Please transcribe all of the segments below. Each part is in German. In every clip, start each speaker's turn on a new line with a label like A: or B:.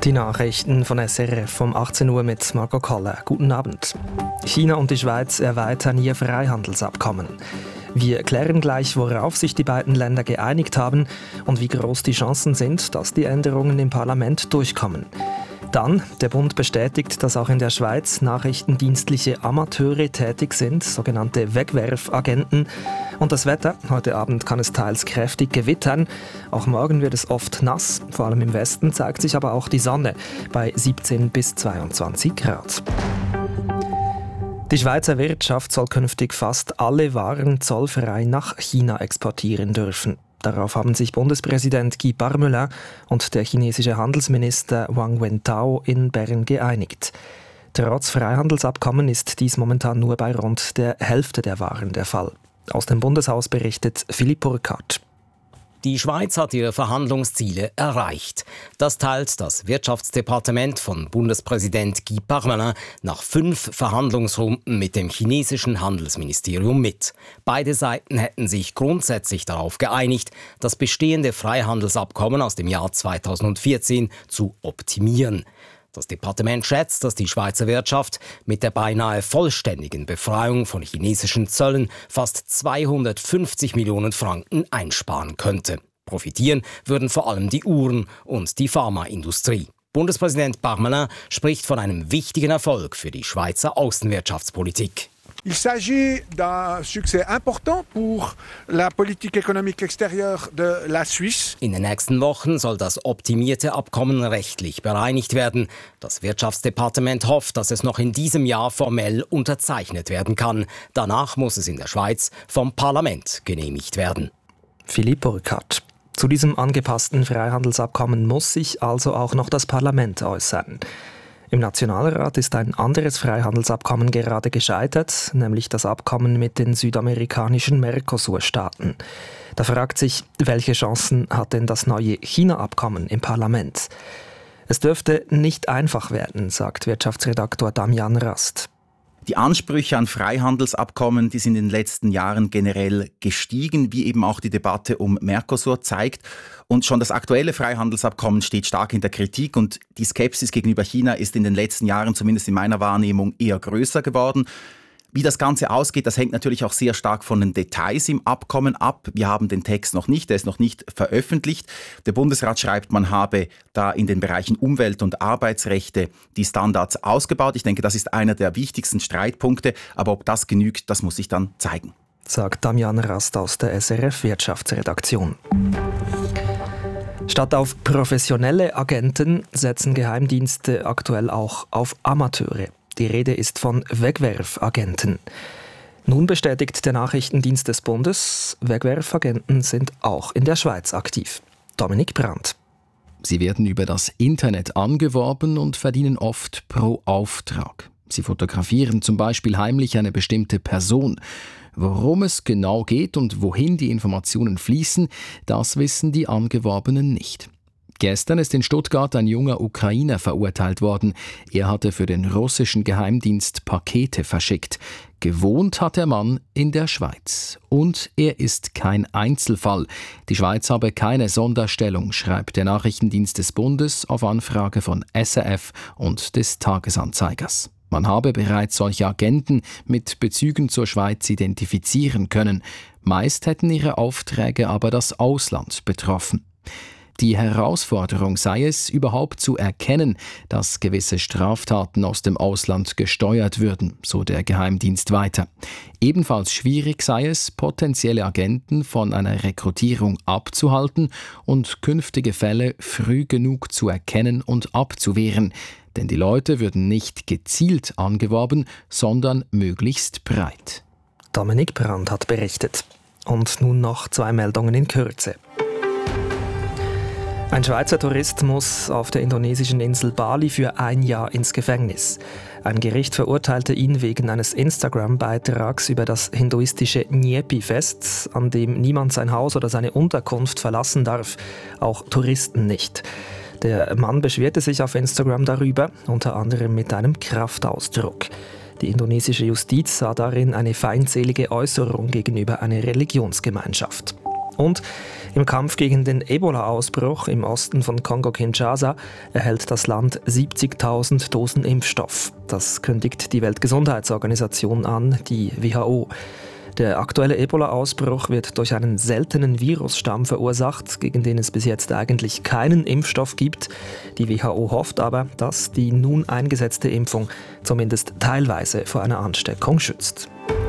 A: Die Nachrichten von SRF vom 18 Uhr mit Marco Koller. Guten Abend. China und die Schweiz erweitern ihr Freihandelsabkommen. Wir klären gleich, worauf sich die beiden Länder geeinigt haben und wie groß die Chancen sind, dass die Änderungen im Parlament durchkommen. Dann, der Bund bestätigt, dass auch in der Schweiz nachrichtendienstliche Amateure tätig sind, sogenannte Wegwerfagenten. Und das Wetter, heute Abend kann es teils kräftig gewittern. Auch morgen wird es oft nass, vor allem im Westen zeigt sich aber auch die Sonne bei 17 bis 22 Grad. Die Schweizer Wirtschaft soll künftig fast alle Waren zollfrei nach China exportieren dürfen. Darauf haben sich Bundespräsident Guy Parmelin und der chinesische Handelsminister Wang Wentao in Bern geeinigt. Trotz Freihandelsabkommen ist dies momentan nur bei rund der Hälfte der Waren der Fall. Aus dem Bundeshaus berichtet Philipp Burkhardt.
B: Die Schweiz hat ihre Verhandlungsziele erreicht. Das teilt das Wirtschaftsdepartement von Bundespräsident Guy Parmelin nach 5 Verhandlungsrunden mit dem chinesischen Handelsministerium mit. Beide Seiten hätten sich grundsätzlich darauf geeinigt, das bestehende Freihandelsabkommen aus dem Jahr 2014 zu optimieren. Das Departement schätzt, dass die Schweizer Wirtschaft mit der beinahe vollständigen Befreiung von chinesischen Zöllen fast 250 Millionen Franken einsparen könnte. Profitieren würden vor allem die Uhren- und die Pharmaindustrie. Bundespräsident Parmelin spricht von einem wichtigen Erfolg für die Schweizer Außenwirtschaftspolitik.
C: Il s'agit d'un succès important pour la politique économique extérieure de la Suisse.
B: In den nächsten Wochen soll das optimierte Abkommen rechtlich bereinigt werden. Das Wirtschaftsdepartement hofft, dass es noch in diesem Jahr formell unterzeichnet werden kann. Danach muss es in der Schweiz vom Parlament genehmigt werden.
A: Philipp Burkhardt. Zu diesem angepassten Freihandelsabkommen muss sich also auch noch das Parlament äußern. Im Nationalrat ist ein anderes Freihandelsabkommen gerade gescheitert, nämlich das Abkommen mit den südamerikanischen Mercosur-Staaten. Da fragt sich, welche Chancen hat denn das neue China-Abkommen im Parlament? Es dürfte nicht einfach werden, sagt Wirtschaftsredaktor Damian Rast.
D: Die Ansprüche an Freihandelsabkommen, die sind in den letzten Jahren generell gestiegen, wie eben auch die Debatte um Mercosur zeigt. Und schon das aktuelle Freihandelsabkommen steht stark in der Kritik und die Skepsis gegenüber China ist in den letzten Jahren, zumindest in meiner Wahrnehmung, eher größer geworden. Wie das Ganze ausgeht, das hängt natürlich auch sehr stark von den Details im Abkommen ab. Wir haben den Text noch nicht, der ist noch nicht veröffentlicht. Der Bundesrat schreibt, man habe da in den Bereichen Umwelt- und Arbeitsrechte die Standards ausgebaut. Ich denke, das ist einer der wichtigsten Streitpunkte. Aber ob das genügt, das muss sich dann zeigen.
A: Sagt Damian Rast aus der SRF Wirtschaftsredaktion. Statt auf professionelle Agenten setzen Geheimdienste aktuell auch auf Amateure. Die Rede ist von Wegwerfagenten. Nun bestätigt der Nachrichtendienst des Bundes, Wegwerfagenten sind auch in der Schweiz aktiv. Dominik Brandt.
E: Sie werden über das Internet angeworben und verdienen oft pro Auftrag. Sie fotografieren zum Beispiel heimlich eine bestimmte Person. Worum es genau geht und wohin die Informationen fließen, das wissen die Angeworbenen nicht. Gestern ist in Stuttgart ein junger Ukrainer verurteilt worden. Er hatte für den russischen Geheimdienst Pakete verschickt. Gewohnt hat der Mann in der Schweiz. Und er ist kein Einzelfall. Die Schweiz habe keine Sonderstellung, schreibt der Nachrichtendienst des Bundes auf Anfrage von SRF und des Tagesanzeigers. Man habe bereits solche Agenten mit Bezügen zur Schweiz identifizieren können. Meist hätten ihre Aufträge aber das Ausland betroffen. Die Herausforderung sei es, überhaupt zu erkennen, dass gewisse Straftaten aus dem Ausland gesteuert würden, so der Geheimdienst weiter. Ebenfalls schwierig sei es, potenzielle Agenten von einer Rekrutierung abzuhalten und künftige Fälle früh genug zu erkennen und abzuwehren. Denn die Leute würden nicht gezielt angeworben, sondern möglichst breit.
A: Dominik Brandt hat berichtet. Und nun noch 2 Meldungen in Kürze. Ein Schweizer Tourist muss auf der indonesischen Insel Bali für 1 Jahr ins Gefängnis. Ein Gericht verurteilte ihn wegen eines Instagram-Beitrags über das hinduistische Nyepi-Fest, an dem niemand sein Haus oder seine Unterkunft verlassen darf, auch Touristen nicht. Der Mann beschwerte sich auf Instagram darüber, unter anderem mit einem Kraftausdruck. Die indonesische Justiz sah darin eine feindselige Äußerung gegenüber einer Religionsgemeinschaft. Und Im Kampf gegen den Ebola-Ausbruch im Osten von Kongo-Kinshasa erhält das Land 70.000 Dosen Impfstoff. Das kündigt die Weltgesundheitsorganisation an, die WHO. Der aktuelle Ebola-Ausbruch wird durch einen seltenen Virusstamm verursacht, gegen den es bis jetzt eigentlich keinen Impfstoff gibt. Die WHO hofft aber, dass die nun eingesetzte Impfung zumindest teilweise vor einer Ansteckung schützt.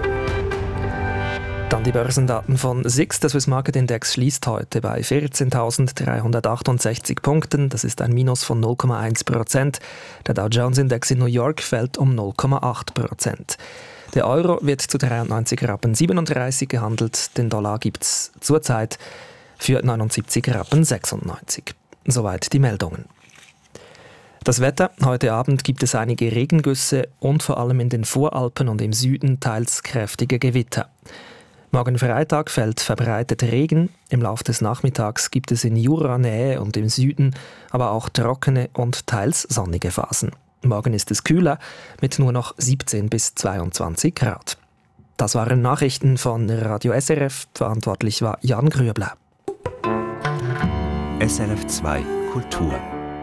A: Dann die Börsendaten von SIX. Der Swiss Market Index schließt heute bei 14.368 Punkten. Das ist ein Minus von 0,1%. Der Dow Jones Index in New York fällt um 0,8%. Der Euro wird zu 93,37 Rappen gehandelt. Den Dollar gibt es zurzeit für 79,96 Rappen. Soweit die Meldungen. Das Wetter. Heute Abend gibt es einige Regengüsse und vor allem in den Voralpen und im Süden teils kräftige Gewitter. Morgen Freitag fällt verbreitet Regen. Im Laufe des Nachmittags gibt es in Juranähe und im Süden aber auch trockene und teils sonnige Phasen. Morgen ist es kühler mit nur noch 17 bis 22 Grad. Das waren Nachrichten von Radio SRF. Verantwortlich war Jan Grüebler.
F: SRF 2 Kultur.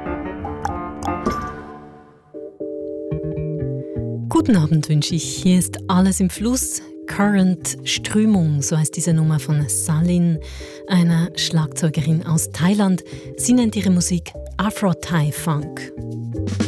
G: Guten Abend wünsche ich. Hier ist Alles im Fluss. Current, Strömung, so heißt diese Nummer von Salin, einer Schlagzeugerin aus Thailand. Sie nennt ihre Musik Afro-Thai Funk.